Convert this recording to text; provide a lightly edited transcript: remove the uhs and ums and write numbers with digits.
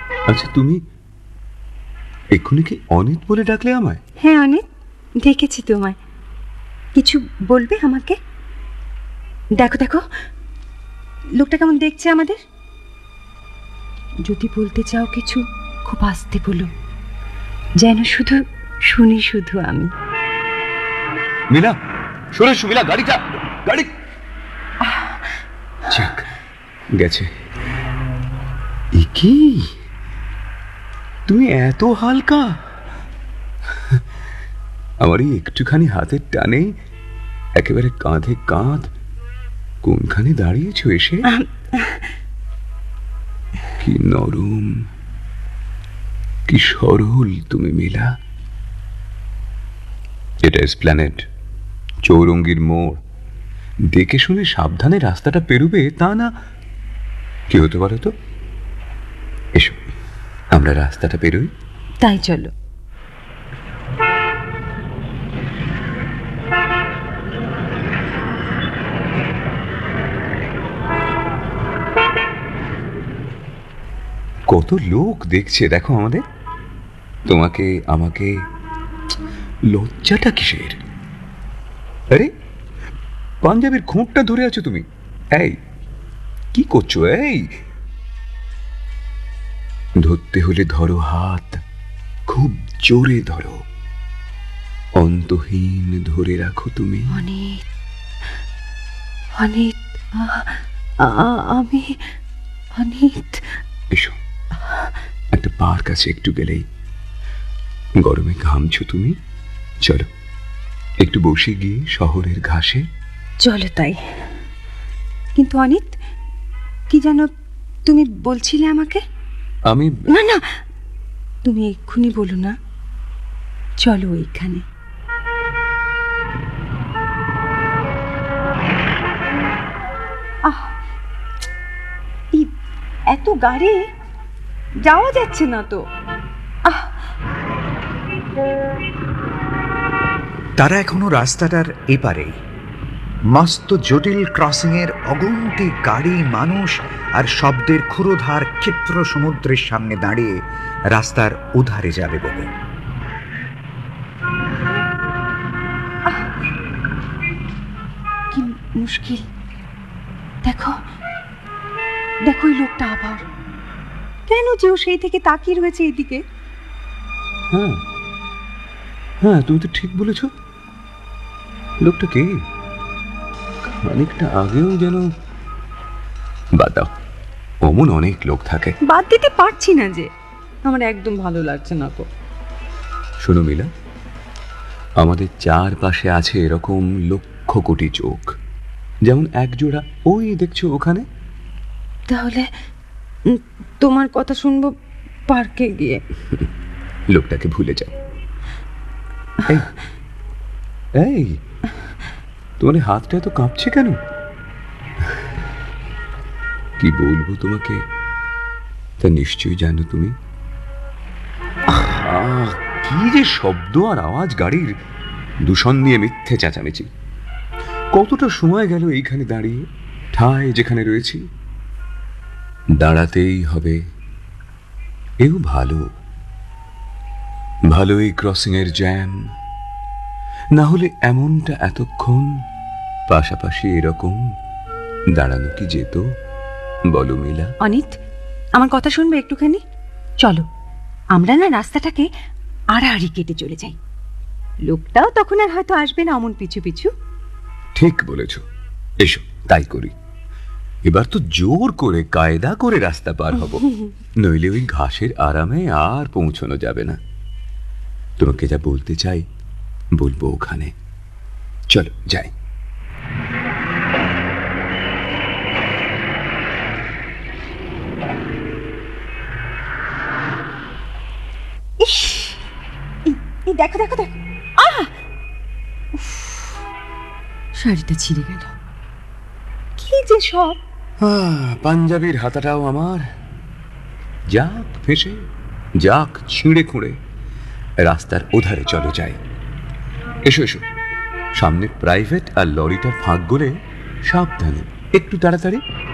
আচ্ছা, তুমি এক্ষুনি কি অনিত বলে ডাকলে আমায়? হ্যাঁ অনিত, ডেকেছি তোমায়। কিছু বলবে আমাকে? দেখো দেখো লোকটা কেমন দেখছে আমাদের। যদি বলতে চাও কিছু, খুব আস্তে বলো, যেন শুধু শুনি শুধু আমি। মিলা, সরে এসো মিলা, গাড়ি যাক, গেছে। কি তুমি এত হালকা! আমার এই একটুখানি হাতের টানে একেবারে কাঁধে কাঁধ কোনখানে দাঁড়িয়েছো এসে। কি নরম, কি সরল তুমি মিলা। এটা এসপ্ল্যানেড, চৌরঙ্গীর মোড়। দেখে শুনে সাবধানে রাস্তাটা পেরুবে, তা না কি হতে পারে তো। এসো আমরা রাস্তাটা পেরোই। তাই চলো। কত লোক দেখছে দেখো আমাদের, তোমাকে আমাকে। লজ্জাটা কিসের? আরে পাঞ্জাবির খোঁটটা ধরে আছো তুমি। এই কি করছো? এই ধরতে হলে ধরো হাত, খুব জোরে ধরো, অন্তহীন ধরে রাখো তুমি। অনিত, অনিত, আমি অনিত। এসো, একটা পার্ক আছে একটু গেলেই। গরমে ঘামছো তুমি, চলো একটু বসে গিয়ে শহরের ঘাসে। চলো তাই। কিন্তু অনিত, কি যেন তুমি বলছিলে আমাকে? আমি না না, তুমি এক্ষুনি বলো না। চলো এইখানে। এত গাড়ি যাওয়া যাচ্ছে না তো। তারা এখনো রাস্তাটার এপারেই। মস্ত জটিল ক্রসিংয়ের অগন্তি গাড়ি, মানুষ আর শব্দের ক্ষুরোধার ক্ষিপ্র সমুদ্রের সামনে দাঁড়িয়ে রাস্তার উধারে যাবে বলে। কি মুশকিল। দেখো দেখো এই লোকটা আবার কেন যে ও সেই থেকে তাকিয়ে রয়েছে এইদিকে। হ্যাঁ হ্যাঁ, তুমি তো ঠিক বলেছ। লোকটা কে? খানিকটা আগেও যেন। বাদ দাও, অমন অনেক লোক থাকে। বাদ দিতে পারছি না যে, আমার একদম ভালো লাগছে না তো। শোনো মিলা, আমাদের চারপাশে আছে এরকম লক্ষ কোটি চোখ, যেমন একজোড়া ওই দেখছো ওখানে। তাহলে তোমার কথা শুনবো পার্কে গিয়ে। লোকটাকে ভুলে যাও। এই তোমার হাতটা এত কাঁপছে কেন? কি বলবো তোমাকে, তা নিশ্চয়ই জানো তুমি। কি যে শব্দ আর আওয়াজ গাড়ির, দূষণ নিয়ে মিথ্যে চেঁচামেচি। কতটা সময় গেল এইখানে দাঁড়িয়ে, ঠায় যেখানে রয়েছি। দাঁড়াতেই হবে। এও ভালো, ভালো এই ক্রসিং এর জ্যাম। না হলে এমনটা এতক্ষণ পাশাপাশি এরকম দাঁড়ানো কি যেত বলো মিলা? অনিত, আমার কথা শুনবে একটুখানি? চলো আমরা না রাস্তাটাকে আড়াআড়ি কেটে চলে যাই। লোকটাও তখন আর হয়তো আসবে না অমন পিছু পিছু। ঠিক বলেছ, এসো তাই করি। এবার তো জোর করে কায়দা করে রাস্তা পার হব, নইলে ওই ঘাসের আরামে আর পৌঁছানো যাবে না। তোমাকে যা বলতে চাই বলবো ওখানে। চলো যাই। দেখো দেখো দেখো, শাড়িটা ছিঁড়ে গেল। কি যে সব। পাঞ্জাবির হাতাটাও আমার। যাক ফেঁসে, যাক ছিঁড়ে খুঁড়ে, রাস্তার ওধারে চলো যাই। এসো এসো, সামনে প্রাইভেট আর লরিটা ফাঁক গলে সাবধানে, একটু তাড়াতাড়ি।